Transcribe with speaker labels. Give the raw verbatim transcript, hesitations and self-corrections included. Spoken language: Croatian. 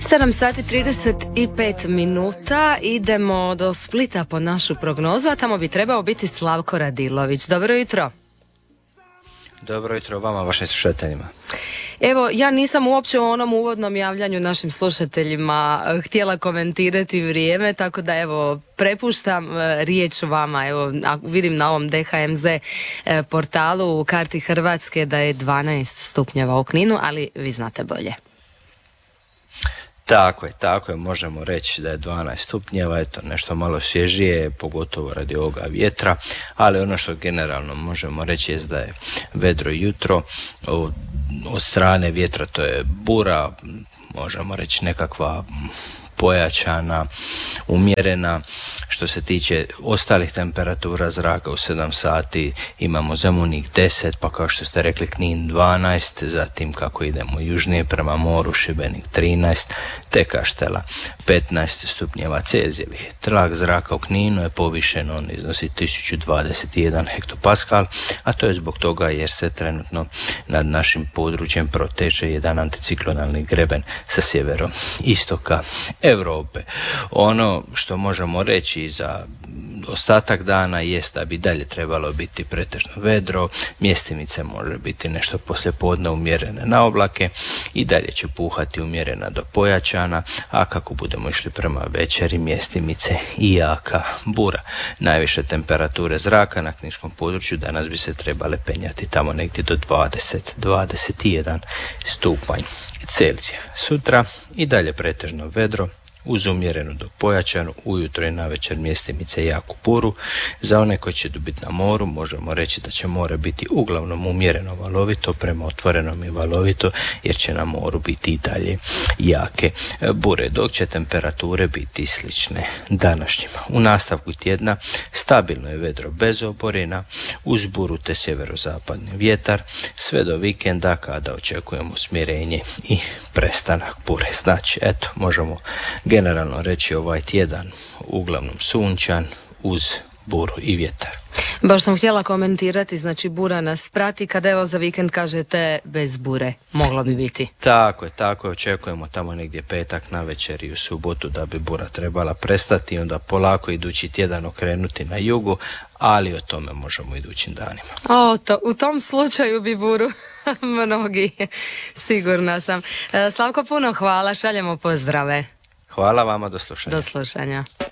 Speaker 1: sedam sati trideset pet minuta, idemo do Splita po našu prognozu, a tamo bi trebao biti Slavko Radilović. Dobro jutro.
Speaker 2: Dobro jutro vama, vašim slušateljima.
Speaker 1: Evo, ja nisam uopće u onom uvodnom javljanju našim slušateljima htjela komentirati vrijeme, tako da evo, prepuštam riječ vama. Evo, vidim na ovom D H M Z portalu u karti Hrvatske da je dvanaest stupnjeva u Kninu, ali vi znate bolje.
Speaker 2: Tako je, tako je, možemo reći da je dvanaest stupnjeva, eto, nešto malo svježije, pogotovo radi ovoga vjetra, ali ono što generalno možemo reći je da je vedro jutro, od, od strane vjetra to je bura, možemo reći nekakva pojačana, umjerena. Što se tiče ostalih temperatura zraka u sedam sati imamo Zemunik deset, pa kao što ste rekli Knin dvanaest, zatim kako idemo južnije prema moru Šibenik trinaest, te Kaštela petnaest stupnjeva Celzijevih. Tlak zraka u Kninu je povišen, on iznosi tisuću dvadeset jedan hektopaskal, a to je zbog toga jer se trenutno nad našim područjem proteže jedan anticiklonalni greben sa sjevero istoka Europe. Ono što možemo reći za ostatak dana jest da bi dalje trebalo biti pretežno vedro, mjestimice može biti nešto poslije podne umjerene na oblake i dalje će puhati umjerena do pojačana, a kako budemo išli prema večeri mjestimice i jaka bura. Najviše temperature zraka na kninskom području danas bi se trebale penjati tamo negdje do dvadeset do dvadeset jedan stupanj Celzija. Sutra i dalje pretežno vedro, uz umjerenu do pojačanu, ujutro i navečer mjestimice jaku buru. Za one koji će biti na moru možemo reći da će more biti uglavnom umjereno valovito, prema otvorenom i valovito, jer će na moru biti i dalje jake bure, dok će temperature biti slične današnjima. U nastavku tjedna stabilno je vedro bez oborina, uz buru te sjeverozapadni vjetar, sve do vikenda kada očekujemo smirenje i prestanak bure. Znači, eto, možemo generalno reći ovaj tjedan uglavnom sunčan uz buru i vjetar.
Speaker 1: Baš sam htjela komentirati, znači bura nas prati, kada evo za vikend kažete bez bure, moglo bi biti.
Speaker 2: Tako je, tako je, očekujemo tamo negdje petak na večer i u subotu da bi bura trebala prestati i onda polako idući tjedan okrenuti na jugu, ali o tome možemo idućim danima.
Speaker 1: O, to, u tom slučaju bi buru mnogi, sigurna sam. Slavko, puno hvala, šaljemo pozdrave.
Speaker 2: Hvala vama, do slušanja.
Speaker 1: Do slušanja.